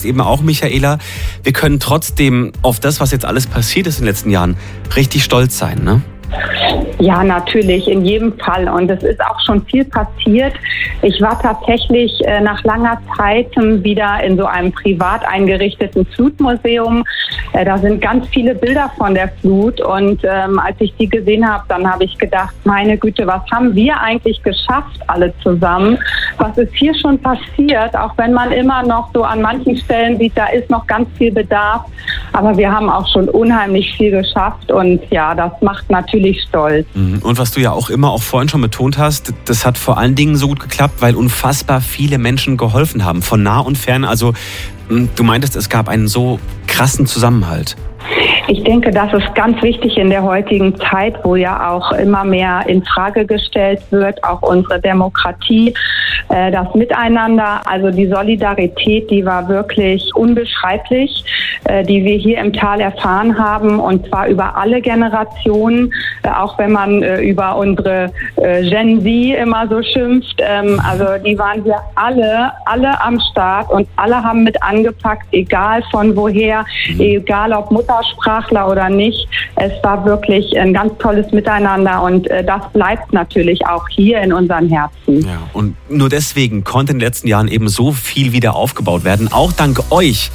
Eben auch, Michaela, wir können trotzdem auf das, was jetzt alles passiert ist in den letzten Jahren, richtig stolz sein, ne? Ja, natürlich, in jedem Fall. Und es ist auch schon viel passiert. Ich war tatsächlich nach langer Zeit wieder in so einem privat eingerichteten Flutmuseum. Da sind ganz viele Bilder von der Flut. Und als ich die gesehen habe, dann habe ich gedacht, meine Güte, was haben wir eigentlich geschafft, alle zusammen? Was ist hier schon passiert? Auch wenn man immer noch so an manchen Stellen sieht, da ist noch ganz viel Bedarf. Aber wir haben auch schon unheimlich viel geschafft. Und ja, das macht natürlich stolz. Und was du ja auch immer auch vorhin schon betont hast, das hat vor allen Dingen so gut geklappt, weil unfassbar viele Menschen geholfen haben, von nah und fern. Also du meintest, es gab einen so krassen Zusammenhalt. Ich denke, das ist ganz wichtig in der heutigen Zeit, wo ja auch immer mehr in Frage gestellt wird, auch unsere Demokratie, das Miteinander, also die Solidarität, die war wirklich unbeschreiblich, die wir hier im Tal erfahren haben, und zwar über alle Generationen, auch wenn man über unsere Gen Z immer so schimpft. Also die waren hier alle am Start und alle haben mit angepackt, egal von woher, egal ob Muttersprachler oder nicht. Es war wirklich ein ganz tolles Miteinander, und das bleibt natürlich auch hier in unseren Herzen. Ja, und nur deswegen konnte in den letzten Jahren eben so viel wieder aufgebaut werden, auch dank euch.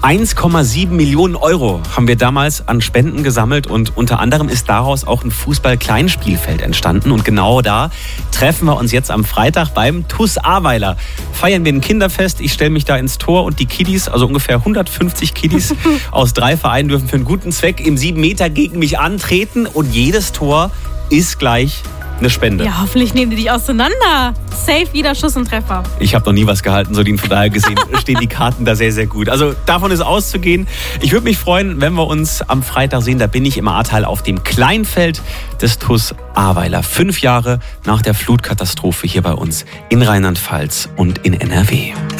1,7 Millionen Euro haben wir damals an Spenden gesammelt, und unter anderem ist daraus auch ein Fußball-Kleinspielfeld entstanden, und genau da treffen wir uns jetzt am Freitag beim TuS Ahrweiler. Feiern wir ein Kinderfest, ich stelle mich da ins Tor, und die Kiddies, also ungefähr 150 Kiddies aus 3 Vereinen, dürfen für einen guten Zweck im 7 Meter gegen mich antreten, und jedes Tor ist gleich eine Spende. Ja, hoffentlich nehmen die dich auseinander. Safe wieder Schuss und Treffer. Ich habe noch nie was gehalten, Soline, von daher gesehen stehen die Karten da sehr, sehr gut. Also davon ist auszugehen. Ich würde mich freuen, wenn wir uns am Freitag sehen. Da bin ich im Ahrtal auf dem Kleinfeld des TuS Ahrweiler. 5 Jahre nach der Flutkatastrophe hier bei uns in Rheinland-Pfalz und in NRW.